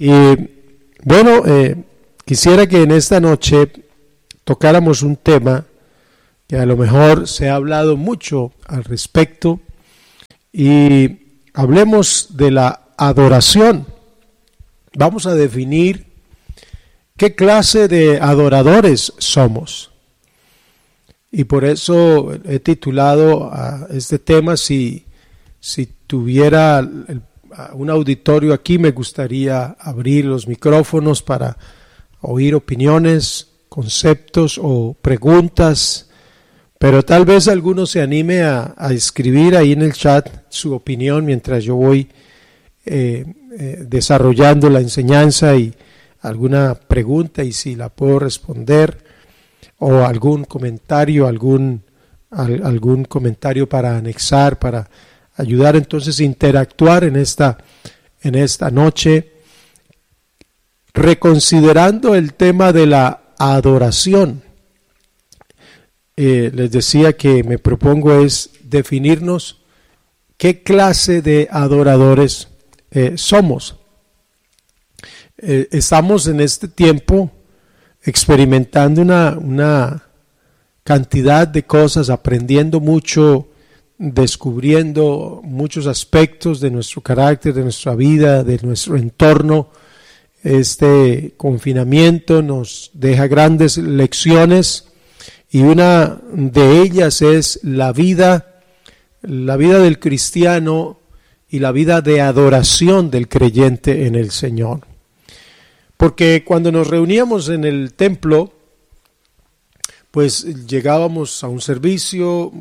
Y bueno, quisiera que en esta noche tocáramos un tema que a lo mejor se ha hablado mucho al respecto y hablemos de la adoración. Vamos a definir qué clase de adoradores somos. Y por eso he titulado a este tema, si tuviera un auditorio aquí, me gustaría abrir los micrófonos para oír opiniones, conceptos o preguntas, pero tal vez alguno se anime a escribir ahí en el chat su opinión mientras yo voy desarrollando la enseñanza y alguna pregunta y si la puedo responder, o algún comentario, algún comentario para anexar, para ayudar entonces a interactuar en esta noche, reconsiderando el tema de la adoración. Les decía que me propongo es definirnos qué clase de adoradores somos. Estamos en este tiempo experimentando una cantidad de cosas, aprendiendo mucho, descubriendo muchos aspectos de nuestro carácter, de nuestra vida, de nuestro entorno. Este confinamiento nos deja grandes lecciones y una de ellas es la vida del cristiano y la vida de adoración del creyente en el Señor. Porque cuando nos reuníamos en el templo, pues llegábamos a un servicio,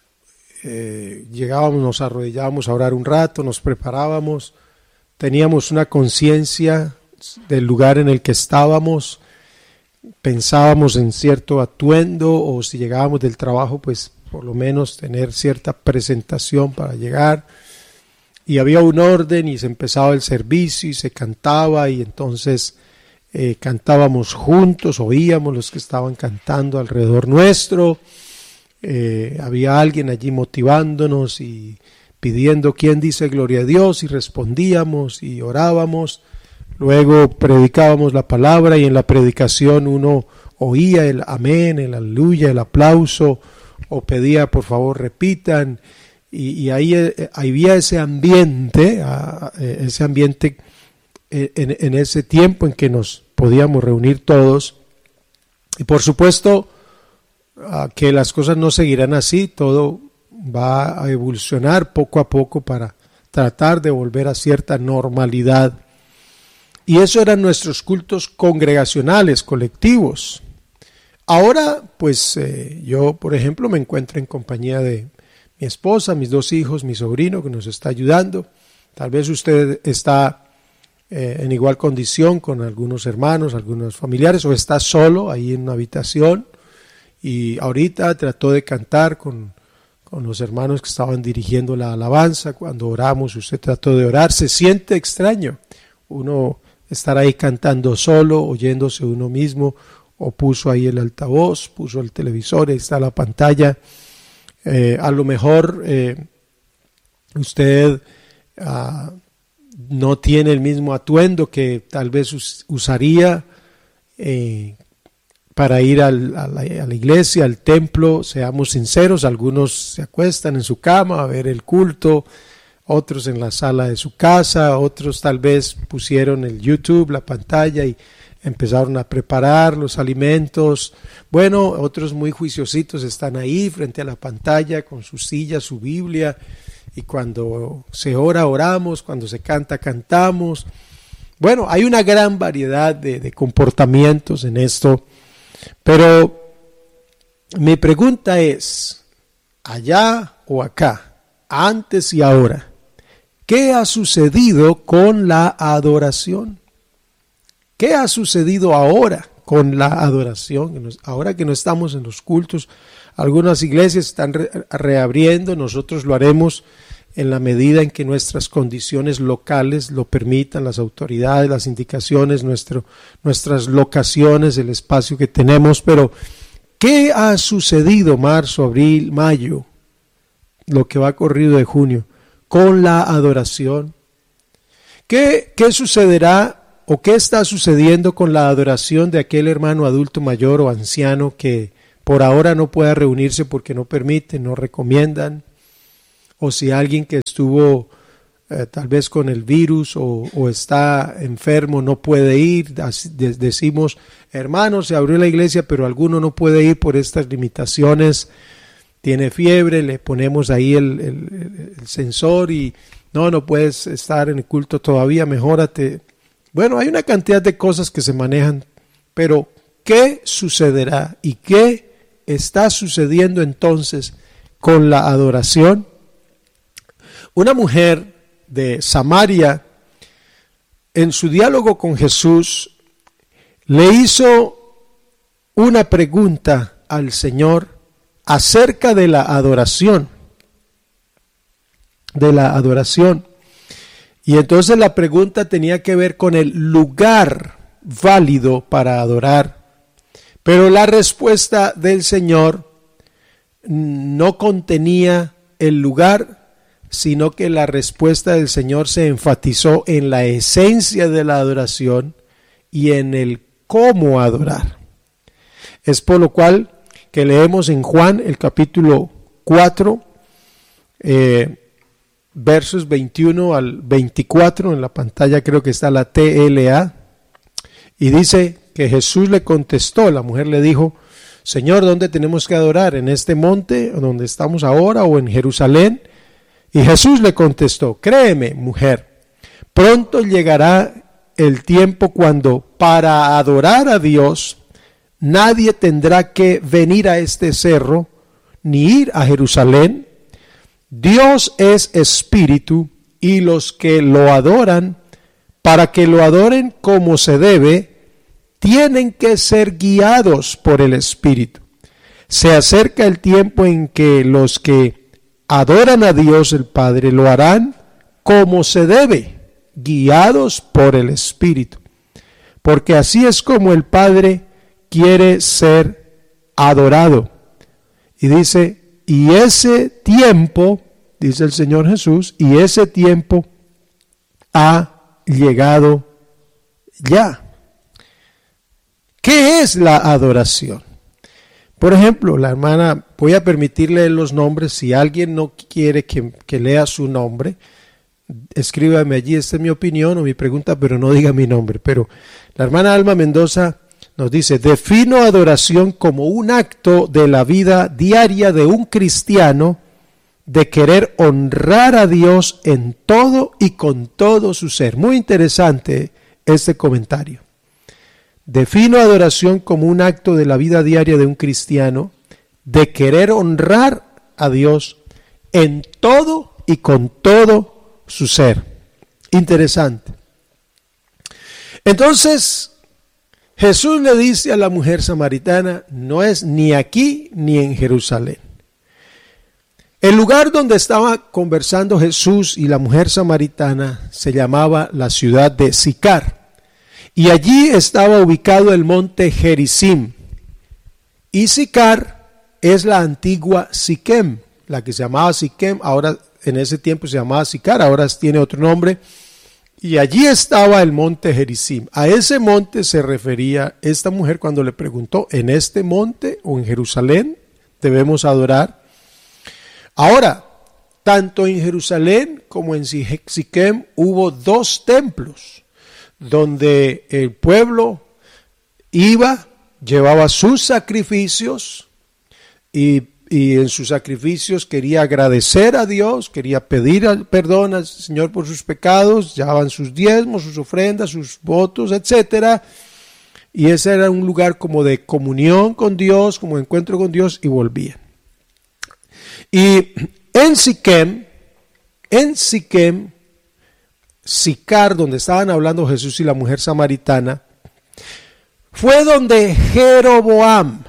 nos arrodillábamos a orar un rato, nos preparábamos, teníamos una conciencia del lugar en el que estábamos, pensábamos en cierto atuendo, o si llegábamos del trabajo, pues por lo menos tener cierta presentación para llegar, y había un orden y se empezaba el servicio y se cantaba, y entonces cantábamos juntos, oíamos los que estaban cantando alrededor nuestro, había alguien allí motivándonos y pidiendo quién dice gloria a Dios, y respondíamos y orábamos. Luego predicábamos la palabra y en la predicación uno oía el amén, el aleluya, el aplauso, o pedía por favor repitan, y ahí había ese ambiente en ese tiempo en que nos podíamos reunir todos. Y por supuesto que las cosas no seguirán así, todo va a evolucionar poco a poco para tratar de volver a cierta normalidad. Y eso eran nuestros cultos congregacionales, colectivos. Ahora, pues yo, por ejemplo, me encuentro en compañía de mi esposa, mis 2 hijos, mi sobrino que nos está ayudando. Tal vez usted está en igual condición con algunos hermanos, algunos familiares, o está solo ahí en una habitación. Y ahorita trató de cantar con los hermanos que estaban dirigiendo la alabanza. Cuando oramos, usted trató de orar. Se siente extraño uno estar ahí cantando solo, oyéndose uno mismo, o puso ahí el altavoz, puso el televisor, ahí está la pantalla. A lo mejor usted no tiene el mismo atuendo que tal vez usaría para ir a la iglesia, al templo. Seamos sinceros, algunos se acuestan en su cama a ver el culto, otros en la sala de su casa, otros tal vez pusieron el YouTube, la pantalla, y empezaron a preparar los alimentos. Bueno, otros muy juiciositos están ahí frente a la pantalla con su silla, su Biblia, y cuando se ora, oramos, cuando se canta, cantamos. Bueno, hay una gran variedad de comportamientos en esto, pero mi pregunta es, allá o acá, antes y ahora, ¿qué ha sucedido con la adoración? ¿Qué ha sucedido ahora con la adoración? Ahora que no estamos en los cultos, algunas iglesias están reabriendo, nosotros lo haremos en la medida en que nuestras condiciones locales lo permitan, las autoridades, las indicaciones, nuestras locaciones, el espacio que tenemos. Pero ¿qué ha sucedido marzo, abril, mayo, lo que va corrido de junio, con la adoración? ¿Qué sucederá o qué está sucediendo con la adoración de aquel hermano adulto mayor o anciano que por ahora no pueda reunirse porque no permiten, no recomiendan, o si alguien que estuvo tal vez con el virus o está enfermo no puede ir, decimos, hermano, se abrió la iglesia pero alguno no puede ir por estas limitaciones, tiene fiebre, le ponemos ahí el sensor y no puedes estar en el culto todavía, mejórate. Bueno, hay una cantidad de cosas que se manejan, pero ¿qué sucederá y qué está sucediendo entonces con la adoración? Una mujer de Samaria, en su diálogo con Jesús, le hizo una pregunta al Señor acerca de la adoración. Y entonces la pregunta tenía que ver con el lugar válido para adorar. Pero la respuesta del Señor no contenía el lugar, sino que la respuesta del Señor se enfatizó en la esencia de la adoración y en el cómo adorar. Es por lo cual que leemos en Juan el capítulo 4, versos 21 al 24, en la pantalla creo que está la TLA, y dice que Jesús le contestó, la mujer le dijo, Señor, ¿dónde tenemos que adorar? ¿En este monte donde estamos ahora o en Jerusalén? Y Jesús le contestó, créeme, mujer, pronto llegará el tiempo cuando para adorar a Dios nadie tendrá que venir a este cerro ni ir a Jerusalén. Dios es espíritu y los que lo adoran, para que lo adoren como se debe, tienen que ser guiados por el Espíritu. Se acerca el tiempo en que los que adoran a Dios el Padre lo harán como se debe, guiados por el Espíritu. Porque así es como el Padre quiere ser adorado. Y dice, y ese tiempo, dice el Señor Jesús, y ese tiempo ha llegado ya. ¿Qué es la adoración? Por ejemplo, la hermana, voy a permitirle los nombres, si alguien no quiere que lea su nombre, escríbame allí, esta es mi opinión o mi pregunta, pero no diga mi nombre. Pero la hermana Alma Mendoza nos dice, defino adoración como un acto de la vida diaria de un cristiano de querer honrar a Dios en todo y con todo su ser. Muy interesante este comentario. Defino adoración como un acto de la vida diaria de un cristiano de querer honrar a Dios en todo y con todo su ser. Interesante. Entonces, Jesús le dice a la mujer samaritana, no es ni aquí ni en Jerusalén. El lugar donde estaba conversando Jesús y la mujer samaritana se llamaba la ciudad de Sicar. Y allí estaba ubicado el monte Gerizim. Y Sicar es la antigua Siquem, la que se llamaba Siquem, ahora en ese tiempo se llamaba Sicar, ahora tiene otro nombre. Y allí estaba el monte Gerizim. A ese monte se refería esta mujer cuando le preguntó, ¿en este monte o en Jerusalén debemos adorar? Ahora, tanto en Jerusalén como en Siquem hubo dos templos, donde el pueblo iba, llevaba sus sacrificios y en sus sacrificios quería agradecer a Dios, quería pedir perdón al Señor por sus pecados, llevaban sus diezmos, sus ofrendas, sus votos, etcétera. Y ese era un lugar como de comunión con Dios, como de encuentro con Dios, y volvían. Y en Siquem, Sicar, donde estaban hablando Jesús y la mujer samaritana, fue donde Jeroboam,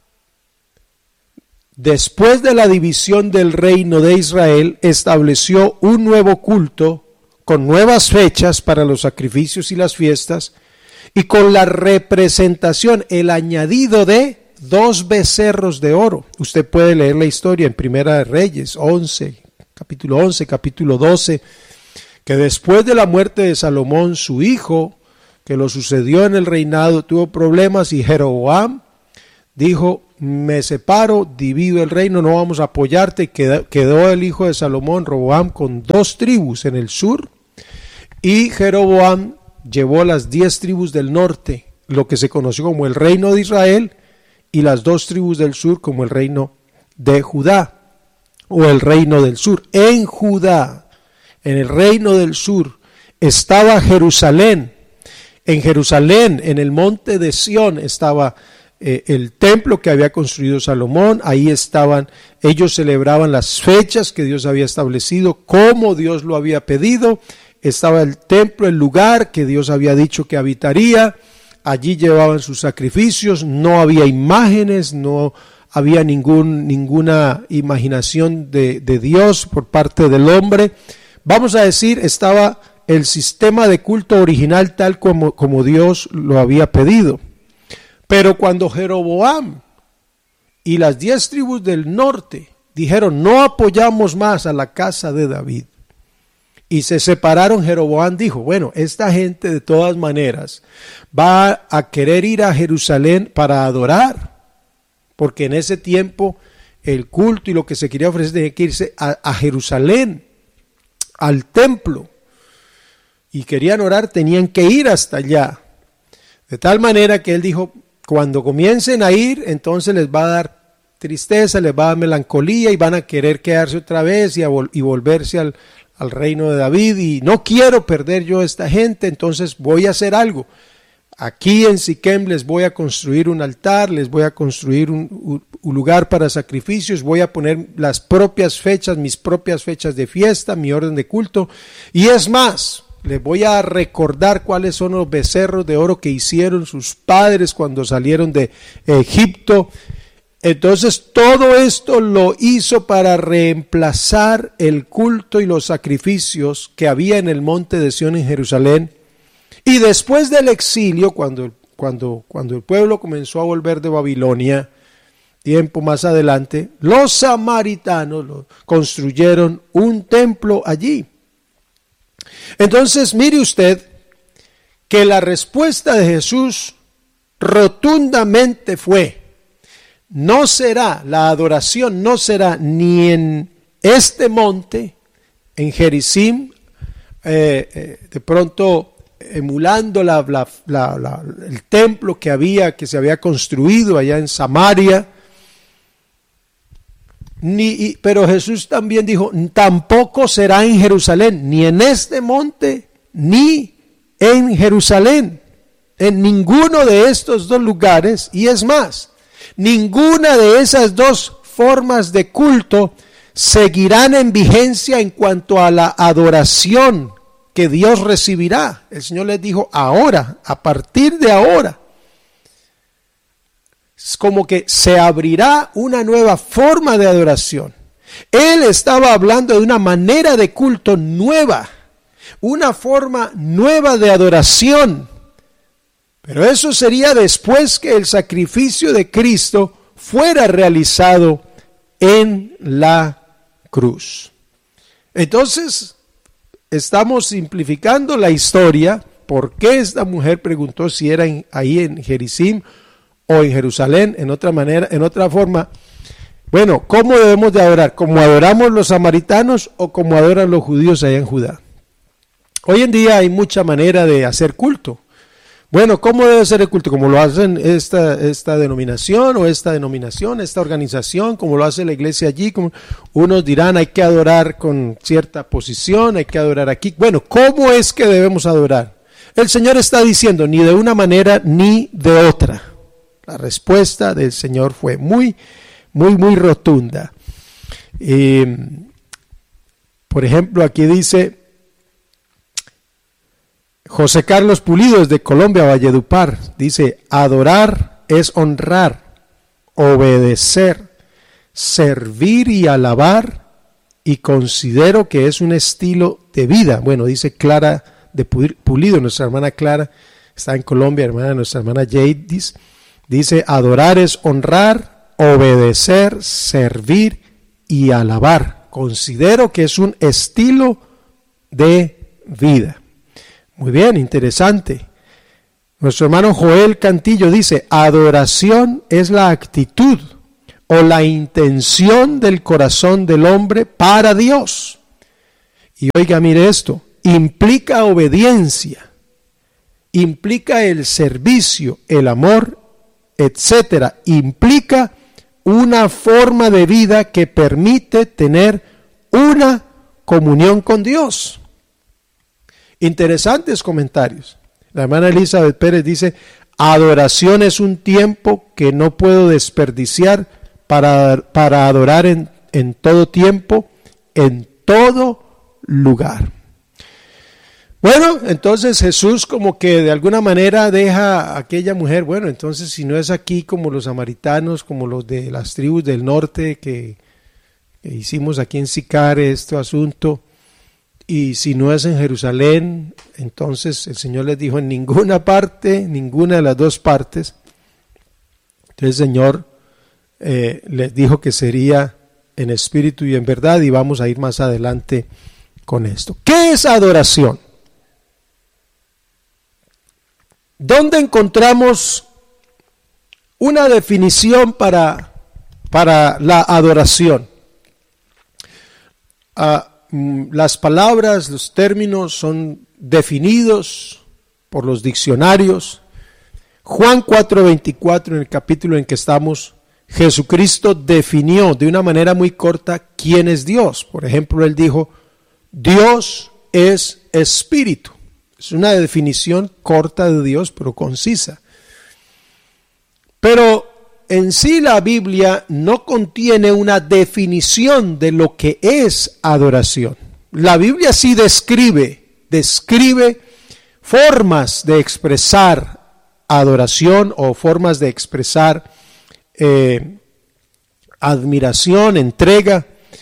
después de la división del reino de Israel, estableció un nuevo culto con nuevas fechas para los sacrificios y las fiestas y con la representación, el añadido de 2 becerros de oro. Usted puede leer la historia en Primera de Reyes 11, capítulo 12, que después de la muerte de Salomón, su hijo, que lo sucedió en el reinado, tuvo problemas y Jeroboam dijo, me separo, divido el reino, no vamos a apoyarte. Quedó el hijo de Salomón, Roboam, con 2 tribus en el sur, y Jeroboam llevó las 10 tribus del norte, lo que se conoció como el reino de Israel, y las 2 tribus del sur como el reino de Judá, o el reino del sur. En Judá, en el reino del sur, estaba Jerusalén. En Jerusalén, en el monte de Sión, estaba el templo que había construido Salomón. Ahí estaban, ellos celebraban las fechas que Dios había establecido, como Dios lo había pedido. Estaba el templo, el lugar que Dios había dicho que habitaría. Allí llevaban sus sacrificios, no había imágenes, no había ninguna imaginación de Dios por parte del hombre. Vamos a decir, estaba el sistema de culto original tal como Dios lo había pedido. Pero cuando Jeroboam y las 10 tribus del norte dijeron, no apoyamos más a la casa de David, y se separaron, Jeroboam dijo, bueno, esta gente de todas maneras va a querer ir a Jerusalén para adorar, porque en ese tiempo el culto y lo que se quería ofrecer tenía que irse a Jerusalén, al templo, y querían orar, tenían que ir hasta allá. De tal manera que él dijo, cuando comiencen a ir, entonces les va a dar tristeza, les va a dar melancolía y van a querer quedarse otra vez y volverse al reino de David, y no quiero perder yo a esta gente, entonces voy a hacer algo. Aquí en Siquem les voy a construir un altar, les voy a construir un lugar para sacrificios, voy a poner las propias fechas, mis propias fechas de fiesta, mi orden de culto, y es más, les voy a recordar cuáles son los becerros de oro que hicieron sus padres cuando salieron de Egipto. Entonces todo esto lo hizo para reemplazar el culto y los sacrificios que había en el monte de Sión en Jerusalén. Y después del exilio, cuando el pueblo comenzó a volver de Babilonia, tiempo más adelante, los samaritanos construyeron un templo allí. Entonces mire usted que la respuesta de Jesús rotundamente fue, no será, la adoración no será ni en este monte, en Gerizim, de pronto emulando el templo que se había construido allá en Samaria, pero Jesús también dijo, tampoco será en Jerusalén, ni en este monte, ni en Jerusalén, en ninguno de estos 2 lugares, y es más, ninguna de esas 2 formas de culto seguirán en vigencia en cuanto a la adoración que Dios recibirá. El Señor les dijo, ahora, a partir de ahora, es como que se abrirá una nueva forma de adoración. Él estaba hablando de una manera de culto nueva, una forma nueva de adoración. Pero eso sería después que el sacrificio de Cristo fuera realizado en la cruz. Entonces, estamos simplificando la historia. ¿Por qué esta mujer preguntó si era ahí en Gerizim o en Jerusalén? En otra forma, bueno, ¿cómo debemos de adorar? ¿Como adoramos los samaritanos o como adoran los judíos allá en Judá? Hoy en día hay mucha manera de hacer culto. Bueno, ¿cómo debe ser el culto? ¿Como lo hacen esta denominación o esta denominación, esta organización, como lo hace la iglesia allí? Como unos dirán, hay que adorar con cierta posición, hay que adorar aquí. Bueno, ¿cómo es que debemos adorar? El Señor está diciendo, ni de una manera ni de otra. La respuesta del Señor fue muy rotunda. Por ejemplo, aquí dice José Carlos Pulido desde Colombia, Valledupar, dice, adorar es honrar, obedecer, servir y alabar, y considero que es un estilo de vida. Bueno, dice Clara de Pulido, nuestra hermana Clara, está en Colombia, hermana, nuestra hermana Jadis, dice, adorar es honrar, obedecer, servir y alabar. Considero que es un estilo de vida. Muy bien, interesante. Nuestro hermano Joel Cantillo dice, adoración es la actitud o la intención del corazón del hombre para Dios. Y oiga, mire esto, implica obediencia, implica el servicio, el amor, etcétera. Implica una forma de vida que permite tener una comunión con Dios. Interesantes comentarios. La hermana Elizabeth Pérez dice, adoración es un tiempo que no puedo desperdiciar para adorar en todo tiempo, en todo lugar. Bueno, entonces Jesús como que de alguna manera deja a aquella mujer, bueno, entonces si no es aquí como los samaritanos, como los de las tribus del norte que hicimos aquí en Sicar este asunto, y si no es en Jerusalén, entonces el Señor les dijo en ninguna parte, ninguna de las dos partes. Entonces el Señor les dijo que sería en espíritu y en verdad, y vamos a ir más adelante con esto. ¿Qué es adoración? ¿Dónde encontramos una definición para la adoración? Las palabras, los términos son definidos por los diccionarios. Juan 4:24, en el capítulo en que estamos, Jesucristo definió de una manera muy corta quién es Dios. Por ejemplo, Él dijo, Dios es espíritu. Es una definición corta de Dios, pero concisa. Pero en sí la Biblia no contiene una definición de lo que es adoración. La Biblia sí describe formas de expresar adoración o formas de expresar admiración, entrega.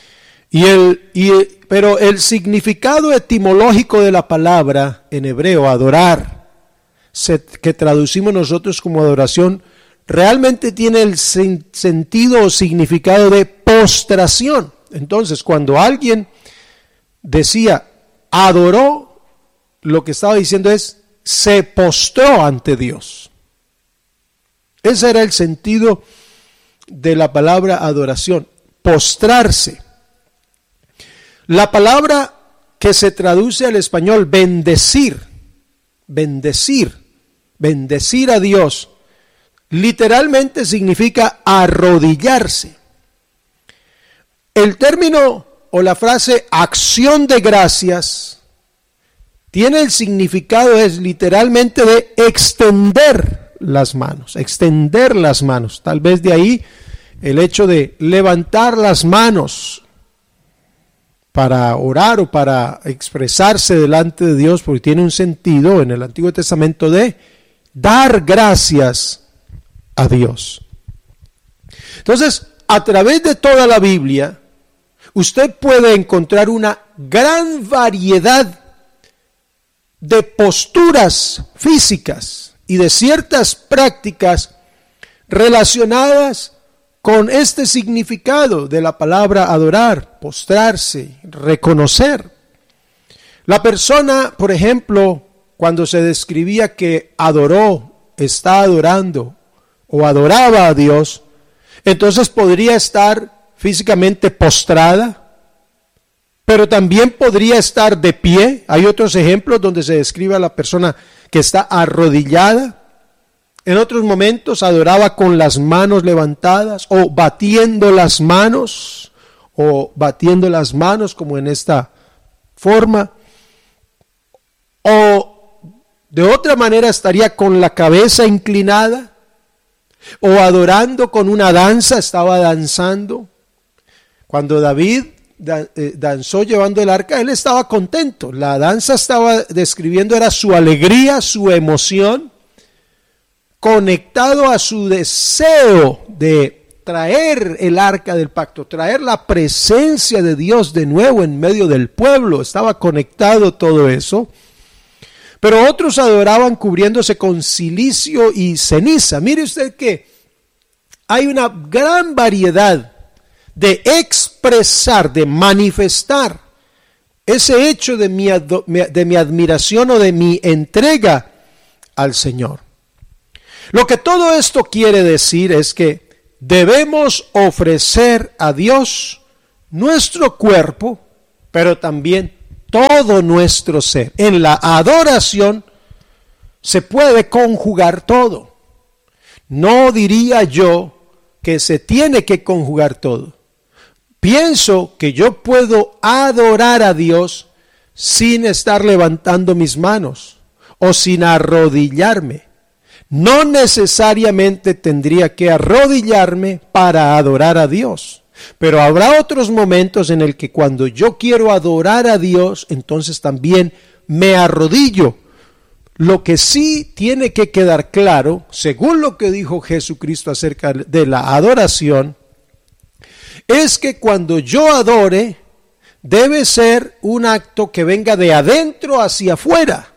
Pero el significado etimológico de la palabra en hebreo, adorar, que traducimos nosotros como adoración, realmente tiene el sentido o significado de postración. Entonces, cuando alguien decía adoró, lo que estaba diciendo es se postró ante Dios. Ese era el sentido de la palabra adoración, postrarse. La palabra que se traduce al español bendecir a Dios, literalmente significa arrodillarse. El término o la frase acción de gracias tiene el significado, es literalmente de extender las manos. Tal vez de ahí el hecho de levantar las manos para orar o para expresarse delante de Dios, porque tiene un sentido en el Antiguo Testamento de dar gracias a Dios. Entonces, a través de toda la Biblia, usted puede encontrar una gran variedad de posturas físicas y de ciertas prácticas relacionadas con este significado de la palabra adorar, postrarse, reconocer. La persona, por ejemplo, cuando se describía que adoró, está adorando o adoraba a Dios, entonces podría estar físicamente postrada, pero también podría estar de pie. Hay otros ejemplos donde se describe a la persona que está arrodillada. En otros momentos adoraba con las manos levantadas o batiendo las manos como en esta forma. O de otra manera estaría con la cabeza inclinada o adorando con una danza, estaba danzando. Cuando David danzó llevando el arca, él estaba contento. La danza estaba describiendo, era su alegría, su emoción, conectado a su deseo de traer el arca del pacto, traer la presencia de Dios de nuevo en medio del pueblo. Estaba conectado todo eso. Pero otros adoraban cubriéndose con cilicio y ceniza. Mire usted que hay una gran variedad de expresar, de manifestar ese hecho de mi admiración o de mi entrega al Señor. Lo que todo esto quiere decir es que debemos ofrecer a Dios nuestro cuerpo, pero también todo nuestro ser. En la adoración se puede conjugar todo. No diría yo que se tiene que conjugar todo. Pienso que yo puedo adorar a Dios sin estar levantando mis manos o sin arrodillarme. No necesariamente tendría que arrodillarme para adorar a Dios. Pero habrá otros momentos en el que cuando yo quiero adorar a Dios, entonces también me arrodillo. Lo que sí tiene que quedar claro, según lo que dijo Jesucristo acerca de la adoración, es que cuando yo adore, debe ser un acto que venga de adentro hacia afuera.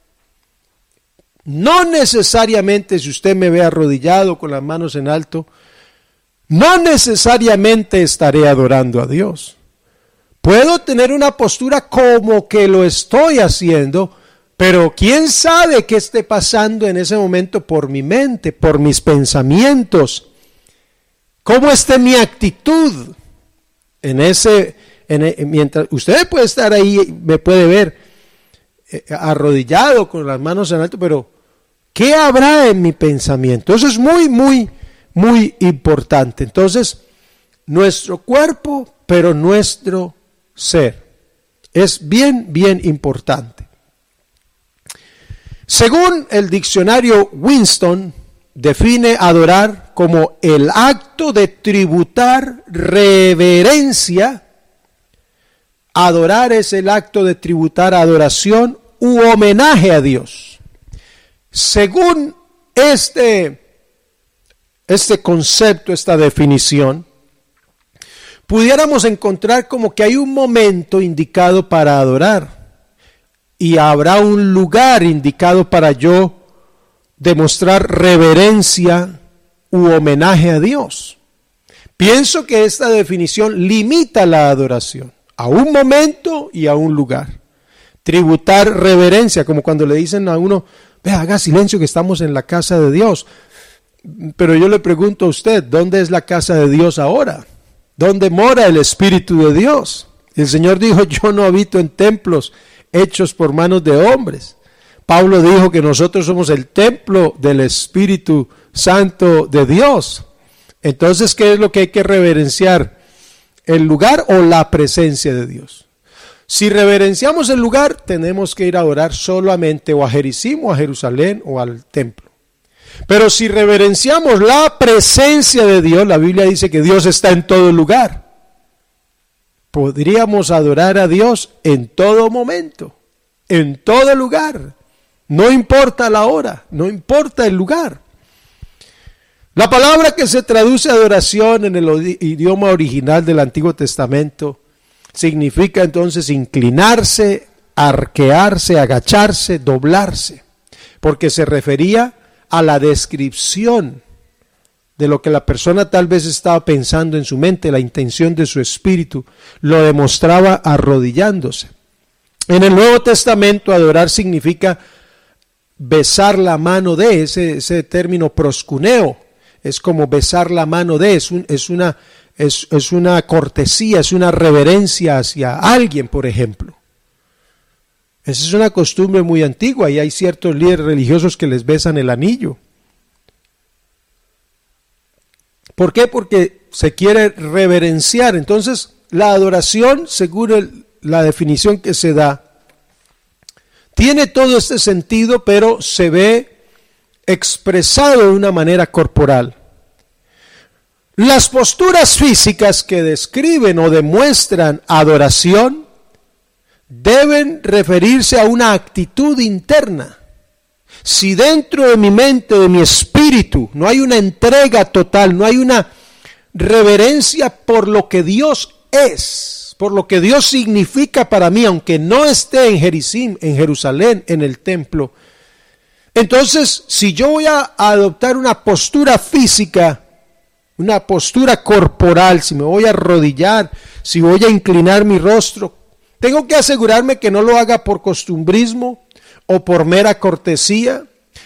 No necesariamente, si usted me ve arrodillado con las manos en alto, no necesariamente estaré adorando a Dios. Puedo tener una postura como que lo estoy haciendo, pero quién sabe qué esté pasando en ese momento por mi mente, por mis pensamientos. ¿Cómo esté mi actitud? Mientras usted puede estar ahí, me puede ver arrodillado con las manos en alto, pero ¿qué habrá en mi pensamiento? Eso es muy, muy, muy importante. Entonces, nuestro cuerpo, pero nuestro ser. Es bien, bien importante. Según el diccionario Winston, define adorar como el acto de tributar reverencia. Adorar es el acto de tributar adoración u homenaje a Dios. Según este concepto, esta definición, pudiéramos encontrar como que hay un momento indicado para adorar y habrá un lugar indicado para yo demostrar reverencia u homenaje a Dios. Pienso que esta definición limita la adoración a un momento y a un lugar. Tributar reverencia, como cuando le dicen a uno, vea, haga silencio que estamos en la casa de Dios. Pero yo le pregunto a usted, ¿dónde es la casa de Dios ahora? ¿Dónde mora el Espíritu de Dios? El Señor dijo, yo no habito en templos hechos por manos de hombres. Pablo dijo que nosotros somos el templo del Espíritu Santo de Dios. Entonces, ¿qué es lo que hay que reverenciar? ¿El lugar o la presencia de Dios? Si reverenciamos el lugar, tenemos que ir a orar solamente o a Jericim o a Jerusalén o al templo. Pero si reverenciamos la presencia de Dios, la Biblia dice que Dios está en todo lugar. Podríamos adorar a Dios en todo momento, en todo lugar. No importa la hora, no importa el lugar. La palabra que se traduce adoración en el idioma original del Antiguo Testamento significa entonces inclinarse, arquearse, agacharse, doblarse, porque se refería a la descripción de lo que la persona tal vez estaba pensando en su mente, la intención de su espíritu, lo demostraba arrodillándose. En el Nuevo Testamento, adorar significa besar la mano de, ese término proscuneo, es como besar la mano de, es una cortesía, es una reverencia hacia alguien, por ejemplo. Esa es una costumbre muy antigua y hay ciertos líderes religiosos que les besan el anillo. ¿Por qué? Porque se quiere reverenciar. Entonces, la adoración, según la definición que se da, tiene todo este sentido, pero se ve expresado de una manera corporal. Las posturas físicas que describen o demuestran adoración deben referirse a una actitud interna. Si dentro de mi mente, de mi espíritu, no hay una entrega total, no hay una reverencia por lo que Dios es, por lo que Dios significa para mí, aunque no esté en Jericim, en Jerusalén, en el templo, entonces si yo voy a adoptar una postura física, una postura corporal, si me voy a arrodillar, si voy a inclinar mi rostro, tengo que asegurarme que no lo haga por costumbrismo o por mera cortesía,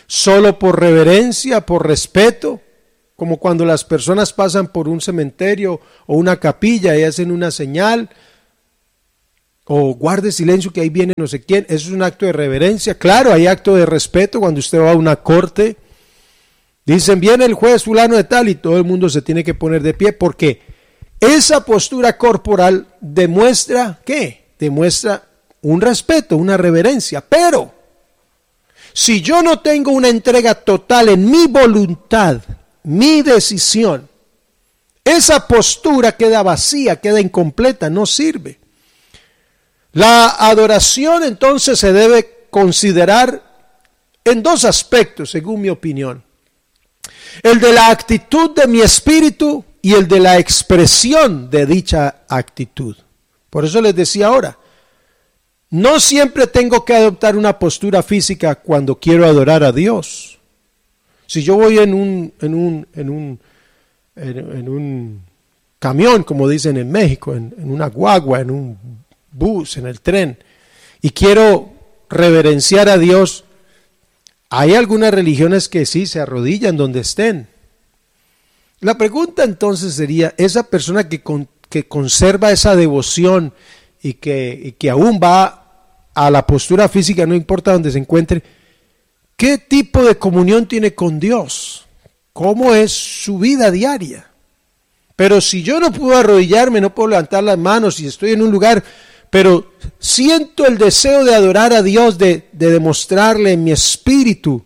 solo por reverencia, por respeto, como cuando las personas pasan por un cementerio o una capilla y hacen una señal, o guarde silencio que ahí viene no sé quién. Eso es un acto de reverencia. Claro, hay acto de respeto cuando usted va a una corte. Dicen, viene el juez fulano de tal y todo el mundo se tiene que poner de pie porque esa postura corporal demuestra, ¿qué? Demuestra un respeto, una reverencia. Pero si yo no tengo una entrega total en mi voluntad, mi decisión, esa postura queda vacía, queda incompleta, no sirve. La adoración entonces se debe considerar en dos aspectos, según mi opinión. El de la actitud de mi espíritu y el de la expresión de dicha actitud. Por eso les decía ahora, no siempre tengo que adoptar una postura física cuando quiero adorar a Dios. Si yo voy en un camión, como dicen en México, en una guagua, en un bus, en el tren, y quiero reverenciar a Dios, hay algunas religiones que sí se arrodillan donde estén. La pregunta entonces sería, esa persona que conserva esa devoción y que aún va a la postura física, no importa donde se encuentre, ¿qué tipo de comunión tiene con Dios? ¿Cómo es su vida diaria? Pero si yo no puedo arrodillarme, no puedo levantar las manos y estoy en un lugar, pero siento el deseo de adorar a Dios, de demostrarle en mi espíritu,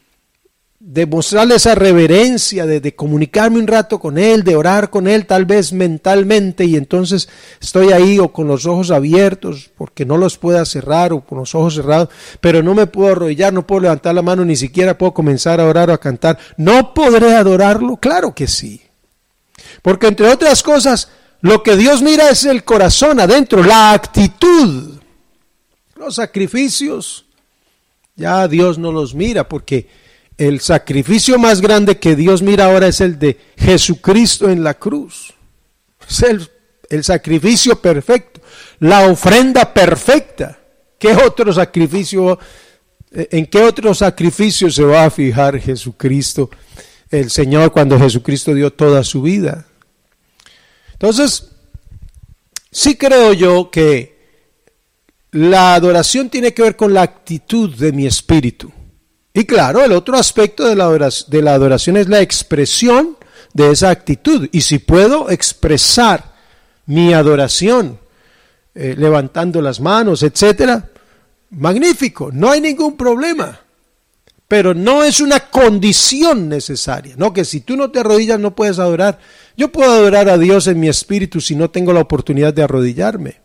de mostrarle esa reverencia, de comunicarme un rato con Él, de orar con Él, tal vez mentalmente, y entonces estoy ahí o con los ojos abiertos, porque no los pueda cerrar, o con los ojos cerrados, pero no me puedo arrodillar, no puedo levantar la mano, ni siquiera puedo comenzar a orar o a cantar. ¿No podré adorarlo? Claro que sí. Porque entre otras cosas, lo que Dios mira es el corazón adentro, la actitud. Los sacrificios, ya Dios no los mira, porque el sacrificio más grande que Dios mira ahora es el de Jesucristo en la cruz. Es el sacrificio perfecto, la ofrenda perfecta. ¿Qué otro sacrificio, en qué otro sacrificio se va a fijar Jesucristo, el Señor, cuando Jesucristo dio toda su vida? Entonces, sí creo yo que la adoración tiene que ver con la actitud de mi espíritu. Y claro, el otro aspecto de la adoración es la expresión de esa actitud. Y si puedo expresar mi adoración levantando las manos, etcétera, magnífico, no hay ningún problema. Pero no es una condición necesaria, no que si tú no te arrodillas no puedes adorar. Yo puedo adorar a Dios en mi espíritu si no tengo la oportunidad de arrodillarme.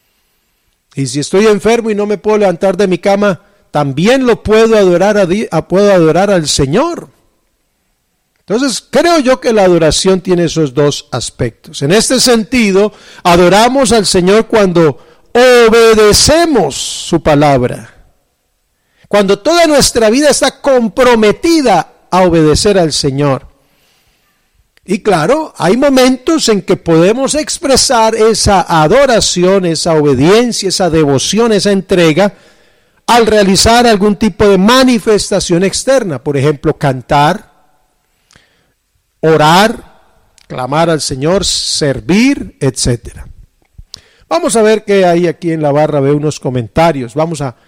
Y si estoy enfermo y no me puedo levantar de mi cama, también lo puedo adorar al Señor. Entonces, creo yo que la adoración tiene esos dos aspectos. En este sentido, adoramos al Señor cuando obedecemos su palabra. Cuando toda nuestra vida está comprometida a obedecer al Señor. Y claro, hay momentos en que podemos expresar esa adoración, esa obediencia, esa devoción, esa entrega, al realizar algún tipo de manifestación externa. Por ejemplo, cantar, orar, clamar al Señor, servir, etc. Vamos a ver qué hay aquí en la barra, veo unos comentarios. Vamos a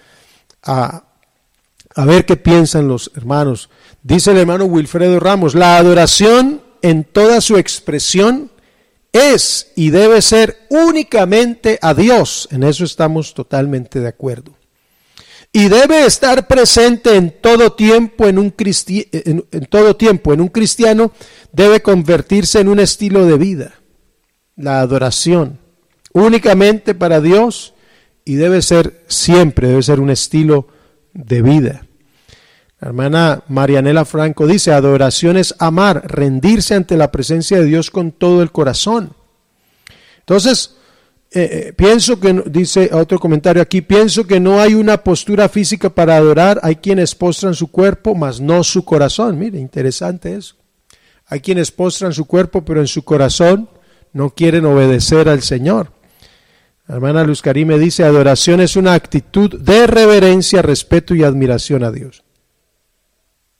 ver qué piensan los hermanos. Dice el hermano Wilfredo Ramos, la adoración en toda su expresión es y debe ser únicamente a Dios. En eso estamos totalmente de acuerdo. Y debe estar presente en todo tiempo en un cristiano, debe convertirse en un estilo de vida. La adoración únicamente para Dios y debe ser siempre, debe ser un estilo de vida. La hermana Marianela Franco dice, adoración es amar, rendirse ante la presencia de Dios con todo el corazón. Entonces, pienso que, dice otro comentario aquí, pienso que no hay una postura física para adorar, hay quienes postran su cuerpo, mas no su corazón. Mire, interesante eso. Hay quienes postran su cuerpo, pero en su corazón no quieren obedecer al Señor. La hermana Luz Karime dice, adoración es una actitud de reverencia, respeto y admiración a Dios.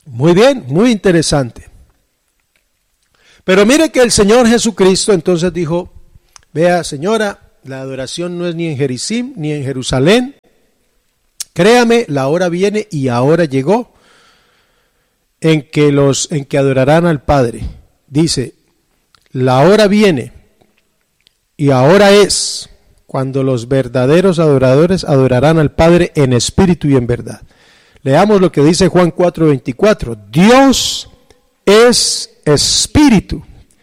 Muy bien, muy interesante. Pero mire que el Señor Jesucristo entonces dijo, vea señora, la adoración no es ni en Gerizim ni en Jerusalén. Créame, la hora viene y ahora llegó en que adorarán al Padre. Dice, la hora viene y ahora es cuando los verdaderos adoradores adorarán al Padre en espíritu y en verdad. Leamos lo que dice Juan 4:24. Dios es espíritu.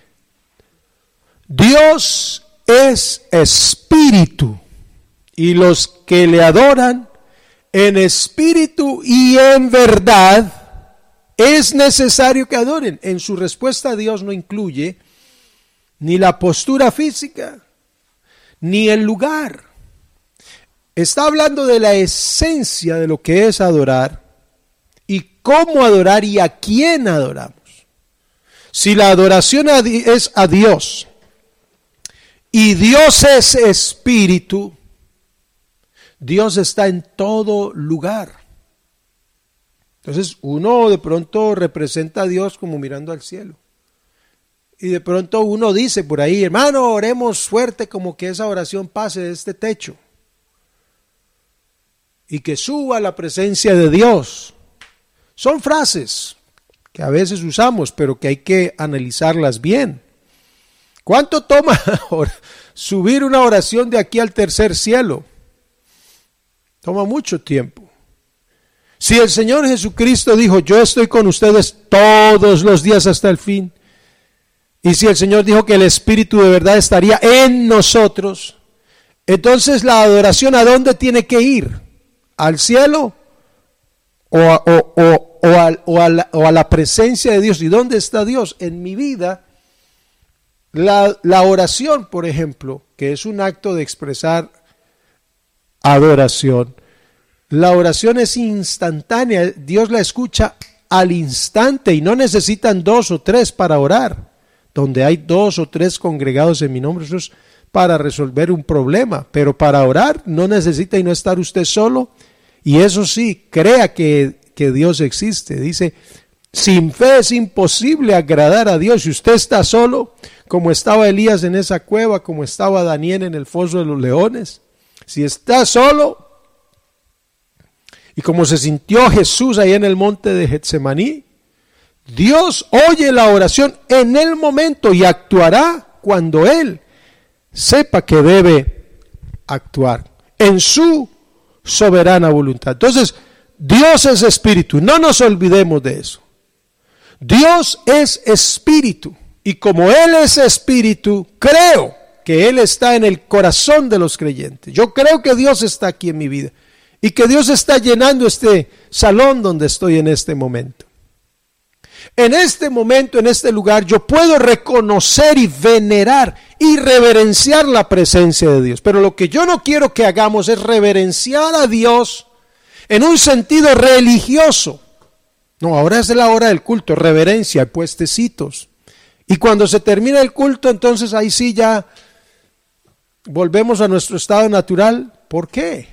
Dios es espíritu. Y los que le adoran en espíritu y en verdad, es necesario que adoren. En su respuesta a Dios no incluye ni la postura física, ni el lugar. Está hablando de la esencia de lo que es adorar y cómo adorar y a quién adoramos. Si la adoración es a Dios y Dios es espíritu, Dios está en todo lugar. Entonces uno de pronto representa a Dios como mirando al cielo. Y de pronto uno dice por ahí, hermano, oremos fuerte como que esa oración pase de este techo. Y que suba la presencia de Dios. Son frases que a veces usamos, pero que hay que analizarlas bien. ¿Cuánto toma subir una oración de aquí al tercer cielo? Toma mucho tiempo. Si el Señor Jesucristo dijo, yo estoy con ustedes todos los días hasta el fin, y si el Señor dijo que el Espíritu de verdad estaría en nosotros, entonces la adoración ¿a dónde tiene que ir? ¿Al cielo? ¿O a la presencia de Dios? ¿Y dónde está Dios? En mi vida, la oración, por ejemplo, que es un acto de expresar adoración, la oración es instantánea, Dios la escucha al instante y no necesitan 2 o 3 para orar. Donde hay 2 o 3 congregados en mi nombre, eso es para resolver un problema, pero para orar no necesita y no estar usted solo. Y eso sí, crea que Dios existe. Dice, sin fe es imposible agradar a Dios. Si usted está solo, como estaba Elías en esa cueva, como estaba Daniel en el foso de los leones, si está solo, y como se sintió Jesús ahí en el monte de Getsemaní, Dios oye la oración en el momento y actuará cuando Él sepa que debe actuar en su soberana voluntad. Entonces, Dios es espíritu, no nos olvidemos de eso. Dios es espíritu y como Él es espíritu, creo que Él está en el corazón de los creyentes. Yo creo que Dios está aquí en mi vida y que Dios está llenando este salón donde estoy en este momento. En este momento, en este lugar, yo puedo reconocer y venerar y reverenciar la presencia de Dios. Pero lo que yo no quiero que hagamos es reverenciar a Dios en un sentido religioso. No, ahora es la hora del culto, reverencia, puestecitos. Y cuando se termina el culto, entonces ahí sí ya volvemos a nuestro estado natural. ¿Por qué?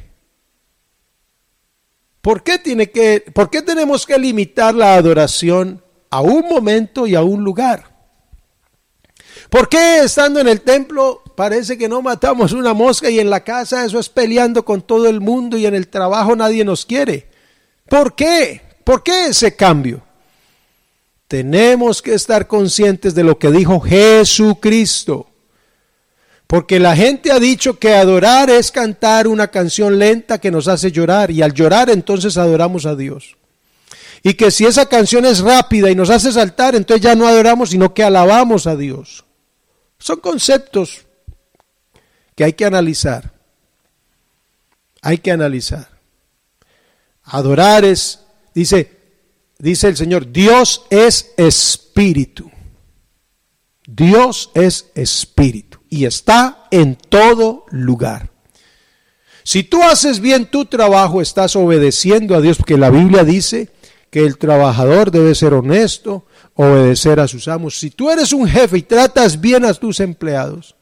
¿Por qué tenemos que limitar la adoración a un momento y a un lugar? ¿Por qué estando en el templo parece que no matamos una mosca y en la casa eso es peleando con todo el mundo y en el trabajo nadie nos quiere? ¿Por qué? ¿Por qué ese cambio? Tenemos que estar conscientes de lo que dijo Jesucristo. Porque la gente ha dicho que adorar es cantar una canción lenta que nos hace llorar y al llorar entonces adoramos a Dios. Y que si esa canción es rápida y nos hace saltar, entonces ya no adoramos, sino que alabamos a Dios. Son conceptos que hay que analizar. Hay que analizar. Adorar es, dice el Señor, Dios es espíritu. Dios es espíritu y está en todo lugar. Si tú haces bien tu trabajo, estás obedeciendo a Dios, porque la Biblia dice que el trabajador debe ser honesto, obedecer a sus amos. Si tú eres un jefe y tratas bien a tus empleados,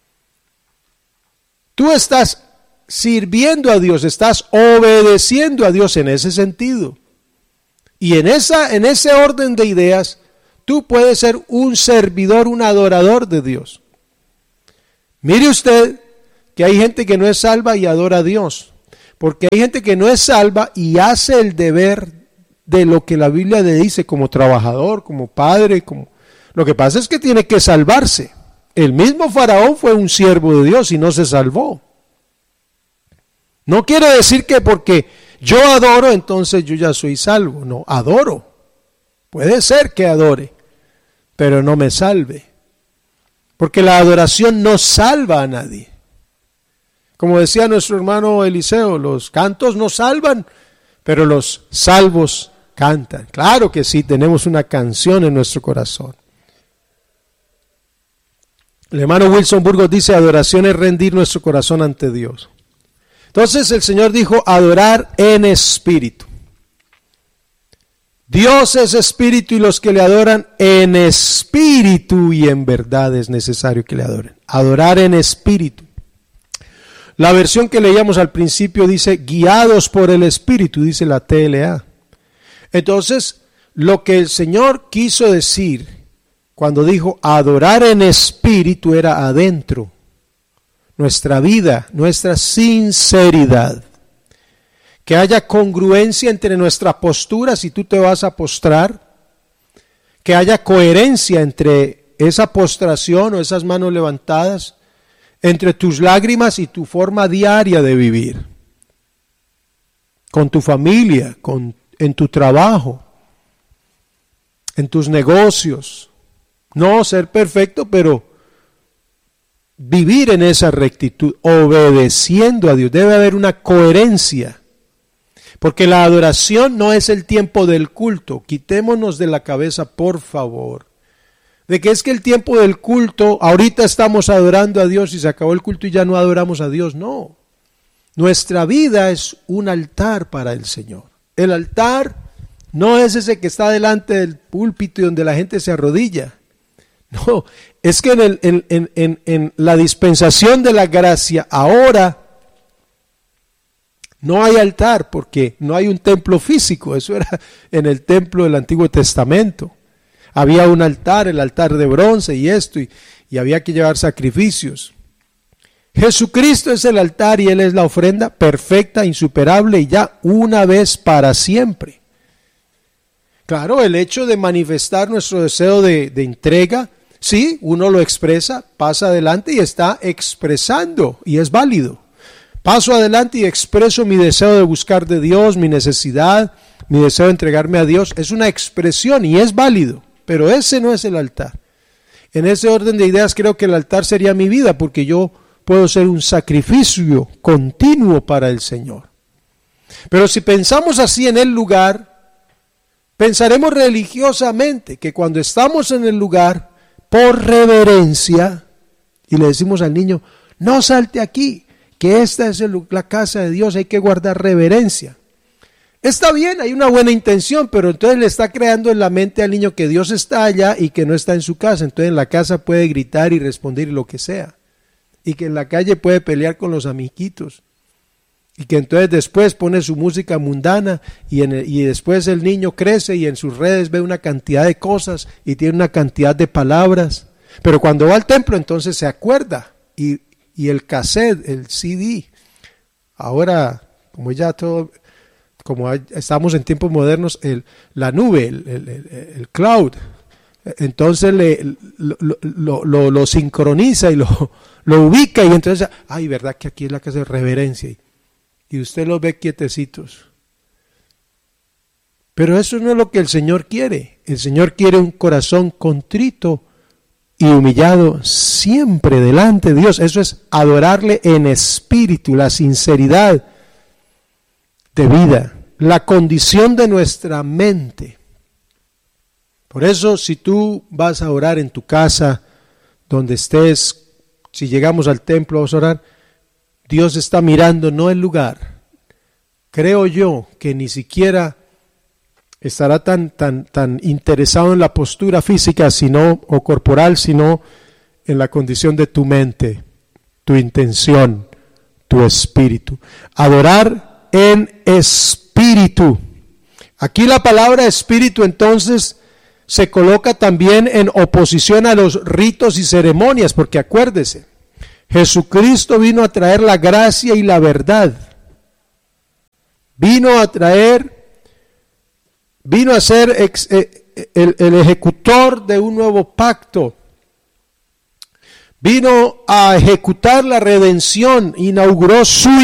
tú estás sirviendo a Dios, estás obedeciendo a Dios en ese sentido. Y en ese orden de ideas, tú puedes ser un servidor, un adorador de Dios. Mire usted que hay gente que no es salva y adora a Dios. Porque hay gente que no es salva y hace el deber de lo que la Biblia le dice como trabajador, como padre, como... Lo que pasa es que tiene que salvarse. El mismo Faraón fue un siervo de Dios y no se salvó. No quiere decir que porque yo adoro, entonces yo ya soy salvo. No, adoro. Puede ser que adore, pero no me salve. Porque la adoración no salva a nadie. Como decía nuestro hermano Eliseo, los cantos no salvan, pero los salvos cantan. Claro que sí, tenemos una canción en nuestro corazón. El hermano Wilson Burgos dice, adoración es rendir nuestro corazón ante Dios. Entonces el Señor dijo, adorar en espíritu. Dios es espíritu y los que le adoran en espíritu y en verdad es necesario que le adoren. Adorar en espíritu. La versión que leíamos al principio dice, guiados por el espíritu, dice la TLA. Entonces, lo que el Señor quiso decir cuando dijo adorar en espíritu era adentro. Nuestra vida, nuestra sinceridad. Que haya congruencia entre nuestra postura si tú te vas a postrar. Que haya coherencia entre esa postración o esas manos levantadas, entre tus lágrimas y tu forma diaria de vivir. Con tu familia, en tu trabajo, en tus negocios. No ser perfecto, pero vivir en esa rectitud, obedeciendo a Dios. Debe haber una coherencia. Porque la adoración no es el tiempo del culto. Quitémonos de la cabeza, por favor, de que es que el tiempo del culto, ahorita estamos adorando a Dios y se acabó el culto y ya no adoramos a Dios. No. Nuestra vida es un altar para el Señor. El altar no es ese que está delante del púlpito y donde la gente se arrodilla. No, es que en la dispensación de la gracia ahora no hay altar porque no hay un templo físico. Eso era en el templo del Antiguo Testamento. Había un altar, el altar de bronce y esto, y había que llevar sacrificios. Jesucristo es el altar y Él es la ofrenda perfecta, insuperable y ya una vez para siempre. Claro, el hecho de manifestar nuestro deseo de entrega, sí, uno lo expresa, pasa adelante y está expresando y es válido. Paso adelante y expreso mi deseo de buscar de Dios, mi necesidad, mi deseo de entregarme a Dios. Es una expresión y es válido, pero ese no es el altar. En ese orden de ideas creo que el altar sería mi vida porque yo puedo ser un sacrificio continuo para el Señor. Pero si pensamos así en el lugar, pensaremos religiosamente que cuando estamos en el lugar, por reverencia, y le decimos al niño, no salte aquí, que esta es la casa de Dios, hay que guardar reverencia. Está bien, hay una buena intención, pero entonces le está creando en la mente al niño que Dios está allá y que no está en su casa. Entonces en la casa puede gritar y responder lo que sea. Y que en la calle puede pelear con los amiguitos. Y que entonces después pone su música mundana y después el niño crece y en sus redes ve una cantidad de cosas y tiene una cantidad de palabras. Pero cuando va al templo entonces se acuerda y el cassette, el CD, ahora como ya todo, como estamos en tiempos modernos, la nube, el cloud, entonces lo sincroniza y lo ubica y entonces, ay, verdad que aquí es la casa de reverencia y usted los ve quietecitos. Pero eso no es lo que el Señor quiere. El Señor quiere un corazón contrito y humillado siempre delante de Dios. Eso es adorarle en espíritu, la sinceridad de vida, la condición de nuestra mente. Por eso, si tú vas a orar en tu casa, donde estés, si llegamos al templo vamos a orar, Dios está mirando no el lugar. Creo yo que ni siquiera estará tan interesado en la postura física o corporal, sino en la condición de tu mente, tu intención, tu espíritu. Adorar en espíritu. Aquí la palabra espíritu entonces se coloca también en oposición a los ritos y ceremonias, porque acuérdese, Jesucristo vino a traer la gracia y la verdad. Vino a ser el ejecutor de un nuevo pacto. Vino a ejecutar la redención, inauguró su